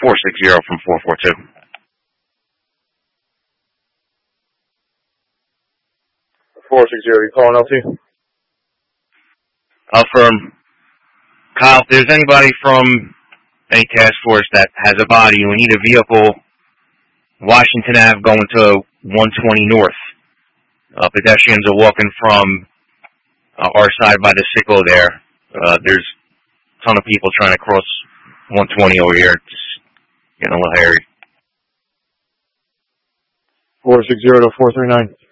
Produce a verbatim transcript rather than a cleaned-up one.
four six zero from four four two. four six zero, you calling L T? Affirm. Kyle, if there's anybody from any task force that has a body, we need a vehicle, Washington Avenue going to one twenty North. Uh, pedestrians are walking from uh, our side by the Sicko there. Uh, there's a ton of people trying to cross one twenty over here. It's getting a little hairy. four six zero to four three nine.